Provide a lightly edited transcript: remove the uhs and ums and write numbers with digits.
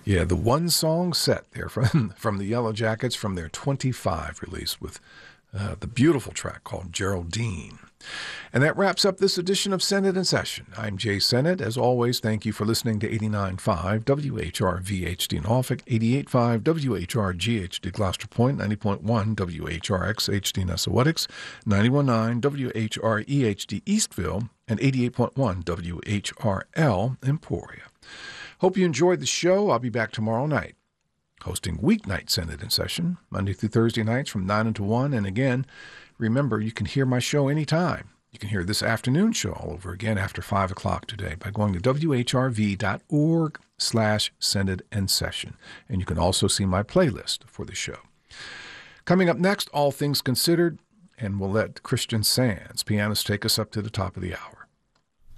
Yeah, the one song set there from the Yellow Jackets from their 25 release with the beautiful track called Geraldine. And that wraps up this edition of Senate in Session. I'm Jay Senate. As always, thank you for listening to 89.5 WHR-VHD Norfolk, 88.5 WHR-GHD Gloucester Point, 90.1 WHR-XHD Nessawetics, 91.9 WHR-EHD Eastville, and 88.1 WHRL Emporia. Hope you enjoyed the show. I'll be back tomorrow night, hosting Weeknight Senate in Session, Monday through Thursday nights from 9 until 1. And again, remember, you can hear my show anytime. You can hear this afternoon show all over again after 5 o'clock today by going to whrv.org/Senate in Session. And you can also see my playlist for the show. Coming up next, All Things Considered, and we'll let Christian Sands, pianist, take us up to the top of the hour.